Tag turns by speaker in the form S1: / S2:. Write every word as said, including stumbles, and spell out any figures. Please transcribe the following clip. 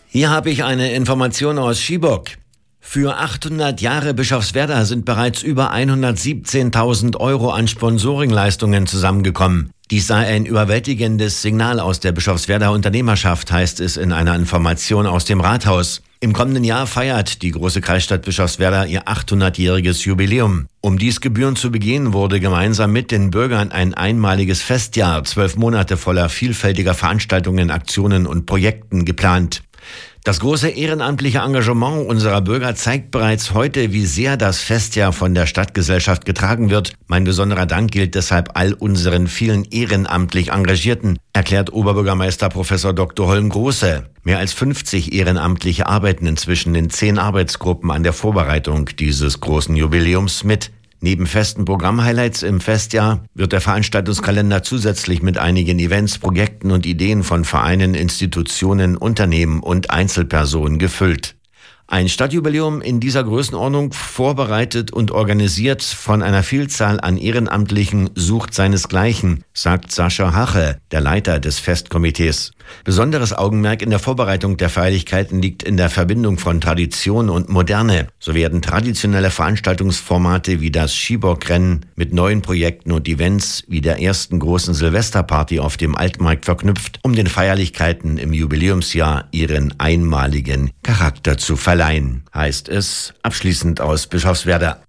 S1: Hier habe ich eine Information aus Schiebock. Für achthundert Jahre Bischofswerda sind bereits über hundertsiebzehntausend Euro an Sponsoringleistungen zusammengekommen. Dies sei ein überwältigendes Signal aus der Bischofswerda Unternehmerschaft, heißt es in einer Information aus dem Rathaus. Im kommenden Jahr feiert die große Kreisstadt Bischofswerda ihr achthundertjähriges Jubiläum. Um dies gebührend zu begehen, wurde gemeinsam mit den Bürgern ein einmaliges Festjahr, zwölf Monate voller vielfältiger Veranstaltungen, Aktionen und Projekten geplant. Das große ehrenamtliche Engagement unserer Bürger zeigt bereits heute, wie sehr das Festjahr von der Stadtgesellschaft getragen wird. Mein besonderer Dank gilt deshalb all unseren vielen ehrenamtlich Engagierten, erklärt Oberbürgermeister Professor Doktor Holm-Große. Mehr als fünfzig Ehrenamtliche arbeiten inzwischen in zehn Arbeitsgruppen an der Vorbereitung dieses großen Jubiläums mit. Neben festen Programmhighlights im Festjahr wird der Veranstaltungskalender zusätzlich mit einigen Events, Projekten und Ideen von Vereinen, Institutionen, Unternehmen und Einzelpersonen gefüllt. Ein Stadtjubiläum in dieser Größenordnung, vorbereitet und organisiert von einer Vielzahl an Ehrenamtlichen, sucht seinesgleichen, sagt Sascha Hache, der Leiter des Festkomitees. Besonderes Augenmerk in der Vorbereitung der Feierlichkeiten liegt in der Verbindung von Tradition und Moderne. So werden traditionelle Veranstaltungsformate wie das Schiebock-Rennen mit neuen Projekten und Events wie der ersten großen Silvesterparty auf dem Altmarkt verknüpft, um den Feierlichkeiten im Jubiläumsjahr ihren einmaligen Charakter zu verleihen, heißt es abschließend aus Bischofswerda.